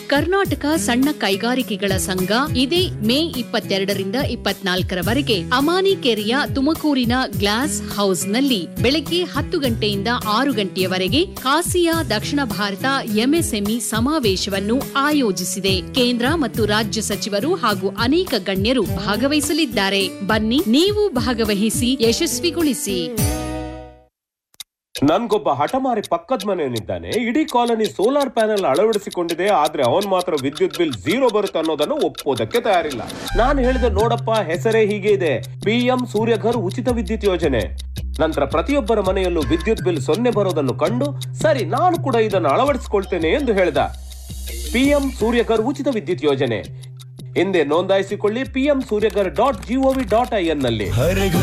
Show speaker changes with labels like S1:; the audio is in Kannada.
S1: ಕರ್ನಾಟಕ ಸಣ್ಣ ಕೈಗಾರಿಕೆಗಳ ಸಂಘ ಇದೇ ಮೇ 22ರಿಂದ 24ರವರೆಗೆ ಅಮಾನಿಕೆರೆಯ ತುಮಕೂರಿನ ಗ್ಲಾಸ್ ಹೌಸ್ನಲ್ಲಿ ಬೆಳಗ್ಗೆ 10 ಗಂಟೆಯಿಂದ 6 ಗಂಟೆಯವರೆಗೆ ಕಾಸಿಯಾ ದಕ್ಷಿಣ ಭಾರತ ಎಂಎಸ್ಎಂಇ ಸಮಾವೇಶವನ್ನು ಆಯೋಜಿಸಿದೆ. ಕೇಂದ್ರ ಮತ್ತು ರಾಜ್ಯ ಸಚಿವರು ಹಾಗೂ ಅನೇಕ ಗಣ್ಯರು ಭಾಗವಹಿಸಲಿದ್ದಾರೆ. ಬನ್ನಿ, ನೀವು ಭಾಗವಹಿಸಿ ಯಶಸ್ವಿಗೊಳಿಸಿ.
S2: ನನ್ಗೊಬ್ಬ ಹಠಮಾರಿ ಪಕ್ಕದ ಮನೆಯವನಿದ್ದಾನೆ. ಇಡೀ ಕಾಲನಿ ಸೋಲಾರ್ ಪ್ಯಾನೆಲ್ ಅಳವಡಿಸಿಕೊಂಡಿದೆ, ಆದ್ರೆ ಅವನ್ ಮಾತ್ರ ವಿದ್ಯುತ್ ಬಿಲ್ 0 ಬರುತ್ತೆ ಅನ್ನೋದನ್ನು ಒಪ್ಪೋದಕ್ಕೆ ತಯಾರಿಲ್ಲ. ನಾನು ಹೇಳಿದೆ, ನೋಡಪ್ಪ, ಹೆಸರೇ ಹೀಗೆ ಇದೆ, PM ಸೂರ್ಯಘರ್ ಉಚಿತ ವಿದ್ಯುತ್ ಯೋಜನೆ. ನಂತರ ಪ್ರತಿಯೊಬ್ಬರ ಮನೆಯಲ್ಲೂ ವಿದ್ಯುತ್ ಬಿಲ್ 0 ಬರೋದನ್ನು ಕಂಡು, ಸರಿ ನಾನು ಕೂಡ ಇದನ್ನು ಅಳವಡಿಸಿಕೊಳ್ತೇನೆ ಎಂದು ಹೇಳಿದ. PM ಸೂರ್ಯಘರ್ ಉಚಿತ ವಿದ್ಯುತ್ ಯೋಜನೆ ಹಿಂದೆ ನೋಂದಾಯಿಸಿಕೊಳ್ಳಿ. PM suryaghar.gov.in ನಲ್ಲಿ.